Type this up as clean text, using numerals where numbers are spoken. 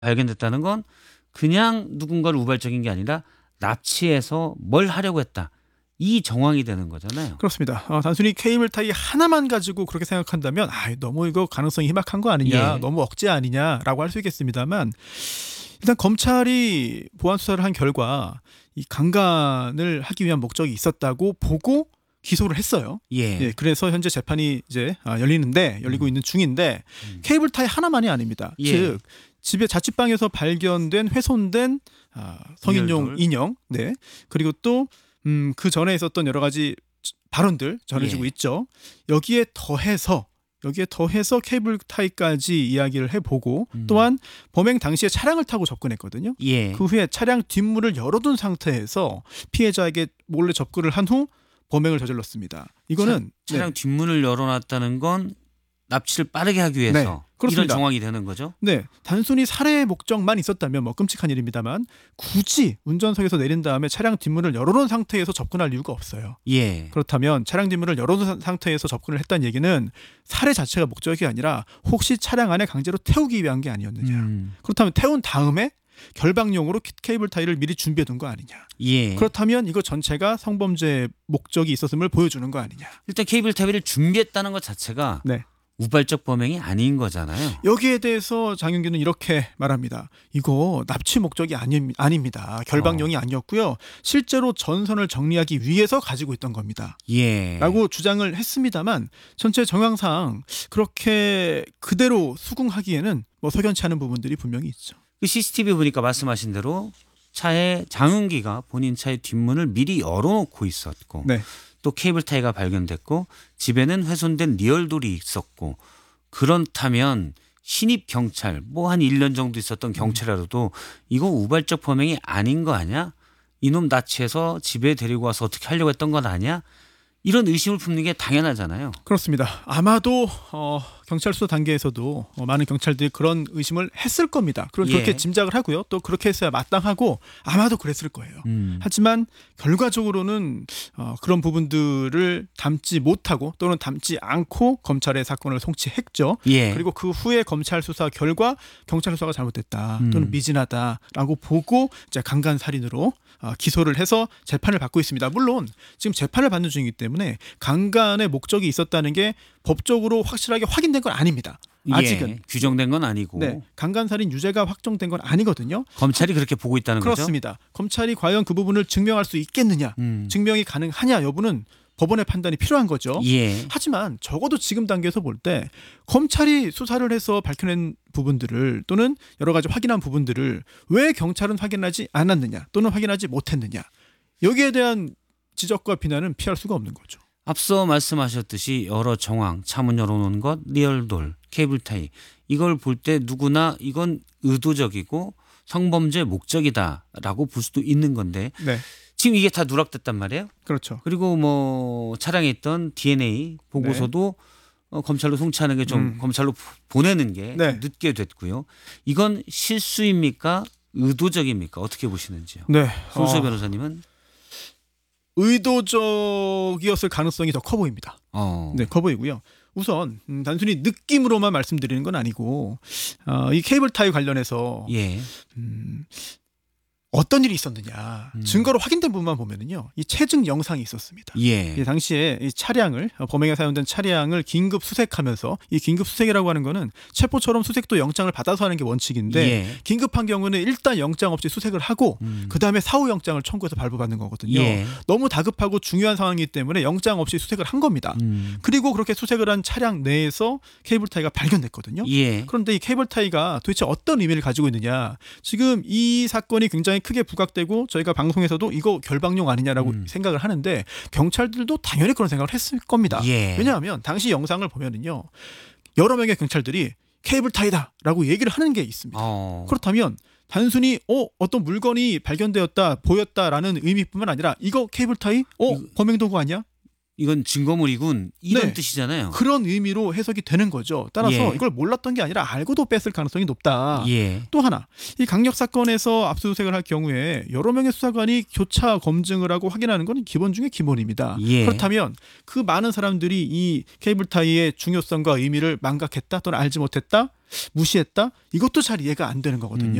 발견됐다는 건 그냥 누군가를 우발적인 게 아니라 납치해서 뭘 하려고 했다. 이 정황이 되는 거잖아요. 그렇습니다. 단순히 케이블 타이 하나만 가지고 그렇게 생각한다면 너무 이거 가능성이 희박한 거 아니냐, 예. 너무 억지 아니냐라고 할 수 있겠습니다만 일단 검찰이 보안 수사를 한 결과 이 강간을 하기 위한 목적이 있었다고 보고 기소를 했어요. 예. 그래서 현재 재판이 이제 열리고 있는 중인데 케이블 타이 하나만이 아닙니다. 예. 즉 집에 자취방에서 발견된 훼손된 성인용 리얼돌. 인형, 그리고 또 그 전에 있었던 여러 가지 발언들 전해지고 예. 있죠. 여기에 더해서 케이블 타이까지 이야기를 해보고 또한 범행 당시에 차량을 타고 접근했거든요. 예. 그 후에 차량 뒷문을 열어둔 상태에서 피해자에게 몰래 접근을 한 후 범행을 저질렀습니다. 이거는 차량 뒷문을 열어놨다는 건 납치를 빠르게 하기 위해서 이런 그렇습니다. 정황이 되는 거죠. 단순히 살해의 목적만 있었다면 뭐 끔찍한 일입니다만 굳이 운전석에서 내린 다음에 차량 뒷문을 열어놓은 상태에서 접근할 이유가 없어요. 예. 그렇다면 차량 뒷문을 열어놓은 상태에서 접근을 했다는 얘기는 살해 자체가 목적이 아니라 혹시 차량 안에 강제로 태우기 위한 게 아니었느냐. 그렇다면 태운 다음에 결박용으로 케이블 타이를 미리 준비해둔 거 아니냐. 예. 그렇다면 이거 전체가 성범죄 목적이 있었음을 보여주는 거 아니냐. 일단 케이블 타이를 준비했다는 것 자체가 우발적 범행이 아닌 거잖아요. 여기에 대해서 장윤규는 이렇게 말합니다. 이거 납치 목적이 아닙니다. 결박용이 아니었고요. 실제로 전선을 정리하기 위해서 가지고 있던 겁니다. 예. 라고 주장을 했습니다만 전체 정황상 그렇게 그대로 수긍하기에는 뭐 석연치 않은 부분들이 분명히 있죠. 그 CCTV 보니까 말씀하신 대로 차에 장윤기가 본인 차의 뒷문을 미리 열어놓고 있었고 또 케이블 타이가 발견됐고 집에는 훼손된 리얼돌이 있었고 그렇다면 신입 경찰 뭐 한 1년 정도 있었던 경찰이라도 이거 우발적 범행이 아닌 거 아니야? 이놈 납치해서 집에 데리고 와서 어떻게 하려고 했던 건 아니야? 이런 의심을 품는 게 당연하잖아요. 그렇습니다. 아마도 경찰 수사 단계에서도 많은 경찰들이 그런 의심을 했을 겁니다. 그렇게 짐작을 하고요. 또 그렇게 했어야 마땅하고 아마도 그랬을 거예요. 하지만 결과적으로는 그런 부분들을 담지 못하고 또는 담지 않고 검찰에 사건을 송치했죠. 그리고 그 후에 검찰 수사 결과 경찰 수사가 잘못됐다 또는 미진하다라고 보고 이제 강간살인으로 기소를 해서 재판을 받고 있습니다. 물론 지금 재판을 받는 중이기 때문에 강간의 목적이 있었다는 게 법적으로 확실하게 확인된 건 아닙니다. 아직은 규정된 건 아니고 강간살인 유죄가 확정된 건 아니거든요. 검찰이 그렇게 보고 있다는 거죠? 그렇습니다. 검찰이 과연 그 부분을 증명할 수 있겠느냐, 증명이 가능하냐 여부는 법원의 판단이 필요한 거죠. 하지만 적어도 지금 단계에서 볼 때 검찰이 수사를 해서 밝혀낸 부분들을 또는 여러 가지 확인한 부분들을 왜 경찰은 확인하지 않았느냐 또는 확인하지 못했느냐 여기에 대한 지적과 비난은 피할 수가 없는 거죠. 앞서 말씀하셨듯이 여러 정황, 차문 열어놓은 것, 리얼돌, 케이블 타이 이걸 볼 때 누구나 이건 의도적이고 성범죄 목적이다라고 볼 수도 있는 건데 지금 이게 다 누락됐단 말이에요. 그렇죠. 그리고 뭐 차량에 있던 DNA 보고서도 검찰로 송치하는 게 좀 검찰로 보내는 게 좀 늦게 됐고요. 이건 실수입니까? 의도적입니까? 어떻게 보시는지요? 손수혜 변호사님은? 의도적이었을 가능성이 더 커 보입니다. 커 보이고요. 우선 단순히 느낌으로만 말씀드리는 건 아니고 이 케이블 타이 관련해서 어떤 일이 있었느냐 증거로 확인된 부분만 보면은요 이 체증 영상이 있었습니다. 이 당시에 이 차량을 범행에 사용된 차량을 긴급 수색하면서 이 긴급 수색이라고 하는 거는 체포처럼 수색도 영장을 받아서 하는 게 원칙인데 긴급한 경우는 일단 영장 없이 수색을 하고 그 다음에 사후 영장을 청구해서 발부받는 거거든요. 너무 다급하고 중요한 상황이기 때문에 영장 없이 수색을 한 겁니다. 그리고 그렇게 수색을 한 차량 내에서 케이블 타이가 발견됐거든요. 그런데 이 케이블 타이가 도대체 어떤 의미를 가지고 있느냐? 지금 이 사건이 굉장히 크게 부각되고 저희가 방송에서도 이거 결박용 아니냐라고 생각을 하는데 경찰들도 당연히 그런 생각을 했을 겁니다. 왜냐하면 당시 영상을 보면은요 여러 명의 경찰들이 케이블 타이다라고 얘기를 하는 게 있습니다. 그렇다면 단순히 어떤 물건이 발견되었다 보였다라는 의미뿐만 아니라 이거 케이블 타이 범행 도구 아니야? 이건 증거물이군 이런 네. 뜻이잖아요. 그런 의미로 해석이 되는 거죠. 따라서 예. 이걸 몰랐던 게 아니라 알고도 뺐을 가능성이 높다. 예. 또 하나, 이 강력 사건에서 압수수색을 할 경우에 여러 명의 수사관이 교차 검증을 하고 확인하는 건 기본 중에 기본입니다. 예. 그렇다면 그 많은 사람들이 이 케이블 타이의 중요성과 의미를 망각했다 또는 알지 못했다, 무시했다, 이것도 잘 이해가 안 되는 거거든요.